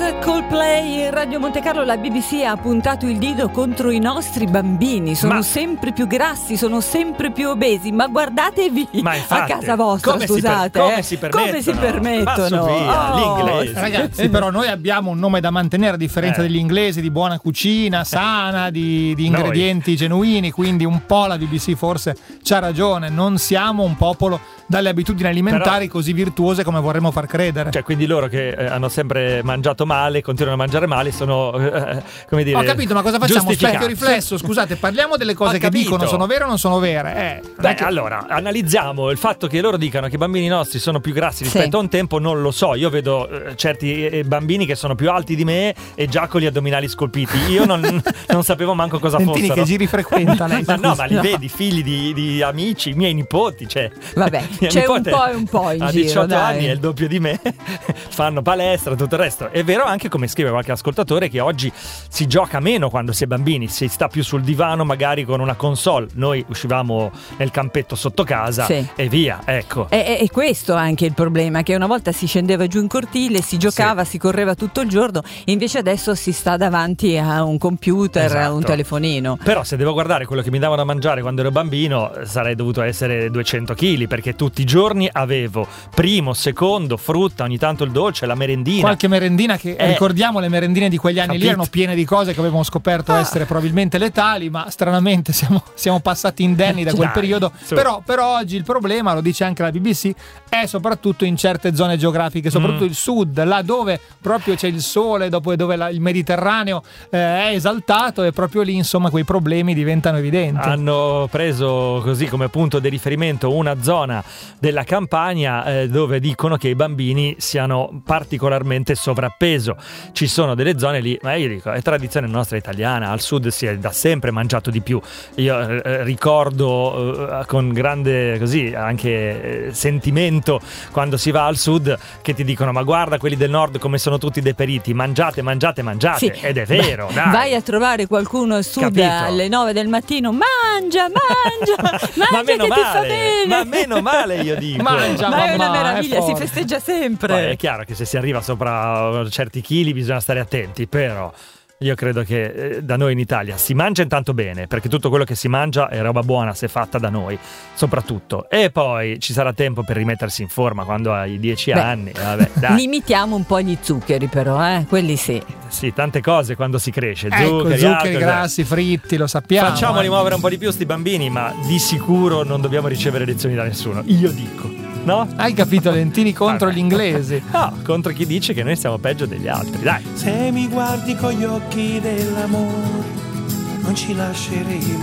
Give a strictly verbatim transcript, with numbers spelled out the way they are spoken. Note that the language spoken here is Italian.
Coldplay, Radio Monte Carlo. La B B C ha puntato il dito contro i nostri bambini. Sono ma... sempre più grassi, sono sempre più obesi. Ma guardatevi ma infatti, a casa vostra, come scusate. Si per... come, eh? si permettono? come si permettono? Via, oh. l'inglese. Ragazzi, però noi abbiamo un nome da mantenere, a differenza eh. degli inglesi, di buona cucina, sana, di, di ingredienti noi. genuini. Quindi un po' la B B C forse c'ha ragione. Non siamo un popolo dalle abitudini alimentari però, così virtuose come vorremmo far credere. Cioè, quindi loro che eh, hanno sempre mangiato male, continuano a mangiare male, sono eh, come dire. Ho capito, ma cosa facciamo? Specchio riflesso, scusate, parliamo delle cose che dicono, sono vere o non sono vere? Eh, Beh, che... allora, analizziamo il fatto che loro dicano che i bambini nostri sono più grassi rispetto sì. a un tempo, non lo so. Io vedo eh, certi eh, bambini che sono più alti di me e già con gli addominali scolpiti. Io non, non sapevo manco cosa Sentini fossero. Che giri frequenta lei? Ma no, ma li no. vedi, figli di, di amici, miei nipoti, cioè. Vabbè, c'è un po' e un po' in a giro, diciotto dai. anni è il doppio di me, fanno palestra, tutto il resto. È vero anche, come scrive qualche ascoltatore, che oggi si gioca meno quando si è bambini, si sta più sul divano magari con una console. Noi uscivamo nel campetto sotto casa sì. e via, ecco. E, e questo anche il problema, che una volta si scendeva giù in cortile, si giocava, sì. si correva tutto il giorno, invece adesso si sta davanti a un computer, esatto. a un telefonino. Però se devo guardare quello che mi davano da mangiare quando ero bambino, sarei dovuto essere duecento chili, perché tutti i giorni avevo primo, secondo, frutta, ogni tanto il dolce, la merendina. Qualche merendina che, eh, ricordiamo, le merendine di quegli anni capito. lì erano piene di cose che avevamo scoperto ah. essere probabilmente letali, ma stranamente siamo, siamo passati indenni da quel Dai, periodo. Però, però oggi il problema, lo dice anche la B B C, è soprattutto in certe zone geografiche, soprattutto mm. il sud, là dove proprio c'è il sole, dopo dove la, il Mediterraneo eh, è esaltato, e proprio lì insomma quei problemi diventano evidenti. Hanno preso così come punto di riferimento una zona della Campania eh, dove dicono che i bambini siano particolarmente sovrappeso. Ci sono delle zone lì, ma io dico, è tradizione nostra italiana, al sud si è da sempre mangiato di più. Io eh, ricordo eh, con grande così anche eh, sentimento quando si va al sud che ti dicono: ma guarda quelli del nord come sono tutti deperiti, mangiate, mangiate, mangiate. Sì. Ed è vero, Beh, dai. Vai a trovare qualcuno al sud Capito? alle nove del mattino, mangia, mangia, mangia ma meno che male, ti fa bene. Ma meno male, io dico. Mangia, ma è una mamma, meraviglia, è si festeggia sempre. Poi è chiaro che se si arriva sopra certi chili bisogna stare attenti, però io credo che eh, da noi in Italia si mangia intanto bene, perché tutto quello che si mangia è roba buona se fatta da noi, soprattutto. E poi ci sarà tempo per rimettersi in forma quando hai dieci Beh, anni. Vabbè, dai. Limitiamo un po' gli zuccheri, però, eh? Quelli sì. Sì, tante cose quando si cresce. Ecco, zuccheri, zuccheri alcol, grassi, fritti, lo sappiamo. Facciamoli eh. muovere un po' di più sti bambini, ma di sicuro non dobbiamo ricevere lezioni da nessuno. Io dico. No? Hai capito, Lentini contro Vabbè. gli inglesi. No, contro chi dice che noi siamo peggio degli altri. Dai. Se mi guardi con gli occhi dell'amore, non ci lasceremo